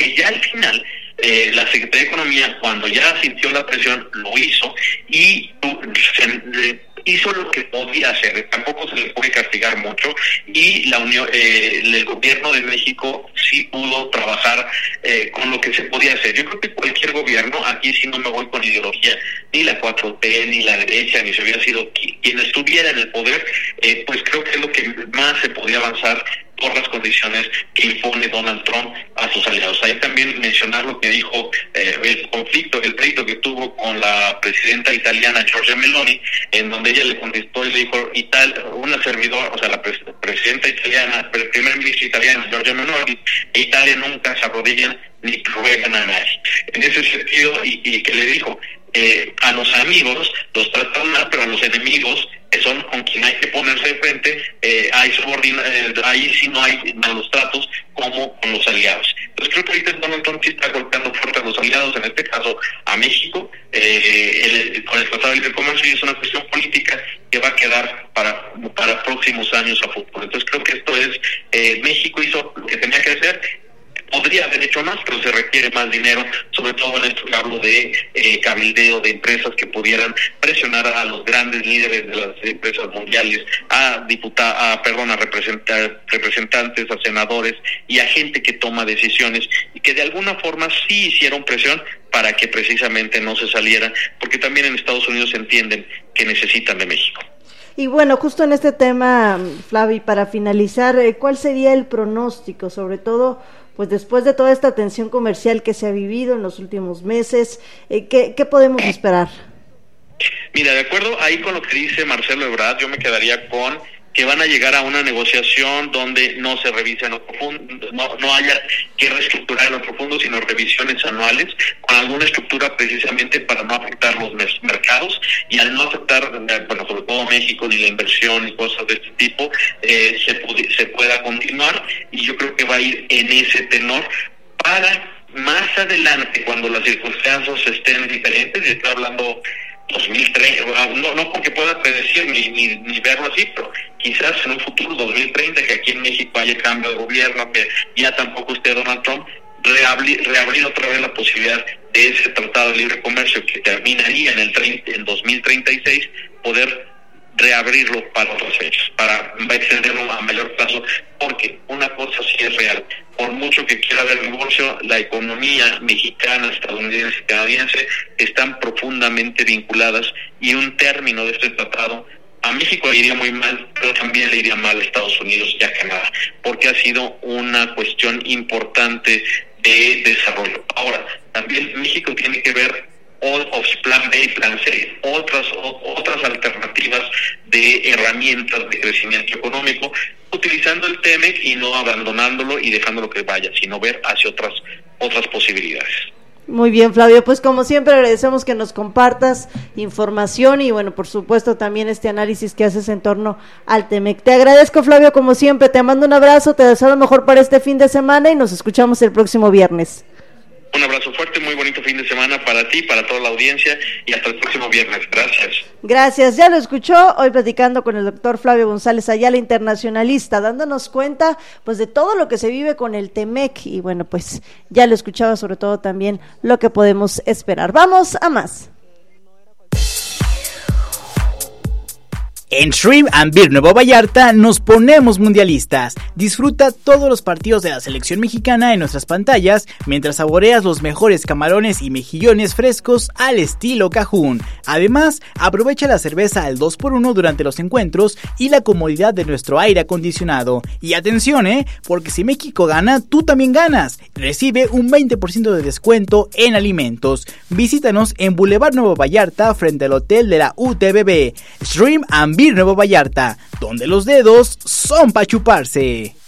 que ya al final la Secretaría de Economía, cuando ya sintió la presión, lo hizo y hizo lo que podía hacer. Tampoco se le puede castigar mucho, y el gobierno de México sí pudo trabajar con lo que se podía hacer. Yo creo que cualquier gobierno, aquí sí no me voy con ideología, ni la 4T, ni la derecha, ni si hubiera sido quien estuviera en el poder, pues creo que es lo que más se podía avanzar por las condiciones que impone Donald Trump a sus aliados. Hay también mencionar lo que dijo el pleito que tuvo con la presidenta italiana Giorgia Meloni, en donde ella le contestó y le dijo, la presidenta italiana, el primer ministro italiano Giorgia Meloni, Italia nunca se arrodilla ni ruegan a nadie. En ese sentido, y que le dijo, a los amigos los tratan mal, pero a los enemigos, que son con quien hay que ponerse de frente, ahí sí no hay malos tratos como con los aliados. Entonces creo que ahorita Donald Trump sí está golpeando fuerte a los aliados, en este caso a México, con el Tratado de Libre Comercio, y es una cuestión política que va a quedar para próximos años a futuro. Entonces creo que esto es, México hizo lo que tenía que hacer. Podría haber hecho más, pero se requiere más dinero, sobre todo en esto que hablo de cabildeo de empresas que pudieran presionar a los grandes líderes de las empresas mundiales, a representantes, a senadores y a gente que toma decisiones, y que de alguna forma sí hicieron presión para que precisamente no se saliera, porque también en Estados Unidos entienden que necesitan de México. Y bueno, justo en este tema, Flavi, para finalizar, ¿cuál sería el pronóstico, sobre todo pues después de toda esta tensión comercial que se ha vivido en los últimos meses? ¿Qué podemos esperar? Mira, de acuerdo ahí con lo que dice Marcelo Ebrard, yo me quedaría con que van a llegar a una negociación donde no se revise en lo profundo, no haya que reestructurar en lo profundo, sino revisiones anuales, con alguna estructura precisamente para no afectar los mercados, y al no afectar, sobre todo México, ni la inversión y cosas de este tipo, se pueda continuar, y yo creo que va a ir en ese tenor para más adelante, cuando las circunstancias estén diferentes, y estoy hablando 2030, no porque pueda predecir ni verlo así, pero quizás en un futuro 2030, que aquí en México haya cambio de gobierno, que ya tampoco esté Donald Trump, reabrir otra vez la posibilidad de ese tratado de libre comercio que terminaría en 2036, poder reabrirlo para otras fechas, para extenderlo a mayor plazo, porque una cosa sí es real: por mucho que quiera haber divorcio, la economía mexicana, estadounidense y canadiense están profundamente vinculadas, y un término de este tratado a México le iría muy mal, pero también le iría mal a Estados Unidos y a Canadá, porque ha sido una cuestión importante de desarrollo. Ahora, también México tiene que ver plan B y plan C, otras alternativas de herramientas de crecimiento económico, utilizando el TEMEC y no abandonándolo y dejándolo que vaya, sino ver hacia otras posibilidades. Muy bien, Flavio, pues como siempre agradecemos que nos compartas información y bueno, por supuesto también este análisis que haces en torno al TEMEC. Te agradezco, Flavio, como siempre, te mando un abrazo, te deseo lo mejor para este fin de semana y nos escuchamos el próximo viernes. Un abrazo fuerte, muy bonito fin de semana para ti, para toda la audiencia, y hasta el próximo viernes. Gracias. Gracias, ya lo escuchó, hoy platicando con el doctor Flavio González Ayala, internacionalista, dándonos cuenta pues de todo lo que se vive con el TEMEC, y bueno, pues ya lo escuchaba, sobre todo también lo que podemos esperar. Vamos a más. En Shrimp and Beer Nuevo Vallarta nos ponemos mundialistas. Disfruta todos los partidos de la selección mexicana en nuestras pantallas mientras saboreas los mejores camarones y mejillones frescos al estilo Cajún. Además, aprovecha la cerveza al 2x1 durante los encuentros y la comodidad de nuestro aire acondicionado. Y atención, porque si México gana, tú también ganas. Recibe un 20% de descuento en alimentos. Visítanos en Boulevard Nuevo Vallarta frente al hotel de la UTBB. Shrimp and Beer Nuevo Vallarta, donde los dedos son para chuparse.